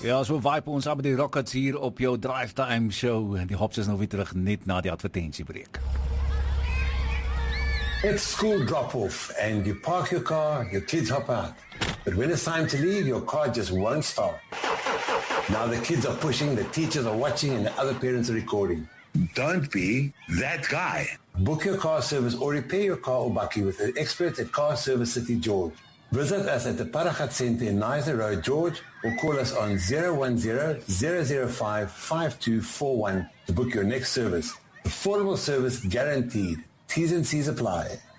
Ja, so vibe ons aan met die Rockets hier op jou Drive Time show. Die Hops is nou weer terug net na die advertentiebreek. It's school drop-off and you park your car, your kids hop out. But when it's time to leave, your car just won't start. Now the kids are pushing, the teachers are watching, and the other parents are recording. Don't be that guy. Book your car service or repair your car or bakkie with the experts at Car Service City George. Visit us at the Paragat Centre in Neisner Road, George, or call us on 010-005-5241 to book your next service. Affordable service guaranteed. T's and C's apply.